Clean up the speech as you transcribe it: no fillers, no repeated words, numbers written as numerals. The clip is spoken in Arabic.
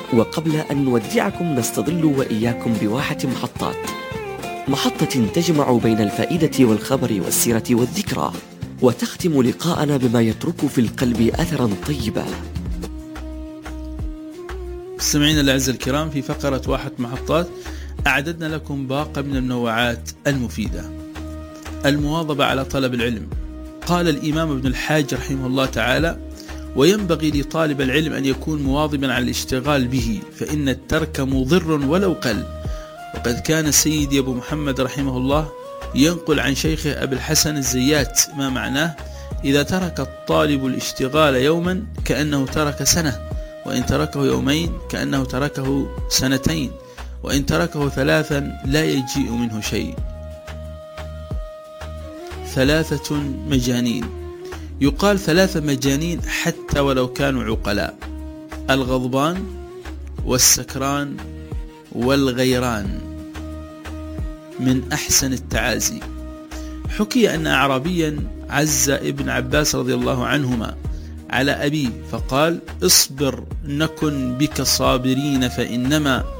وقبل أن نودعكم نستظل وإياكم بواحة محطة تجمع بين الفائدة والخبر والسيرة والذكرى، وتختم لقاءنا بما يترك في القلب أثرا طيبا. مستمعينا الأعزاء الكرام، في فقرة واحة محطات أعددنا لكم باقة من المنوعات المفيدة. المواظبة على طلب العلم. قال الإمام ابن الحاج رحمه الله تعالى: وينبغي لطالب العلم أن يكون مواظبا على الاشتغال به، فإن الترك مضر ولو قل. وقد كان سيدي أبو محمد رحمه الله ينقل عن شيخه أبي الحسن الزيات ما معناه: إذا ترك الطالب الاشتغال يوما كأنه ترك سنة، وإن تركه يومين كأنه تركه سنتين، وإن تركه ثلاثا لا يجيء منه شيء. 3 مجانين. يقال 3 مجانين حتى ولو كانوا عقلاء: الغضبان والسكران والغيران. من أحسن التعازي. حكي أن أعرابيا عز ابن عباس رضي الله عنهما على أبيه فقال: اصبر نكن بك صابرين، فإنما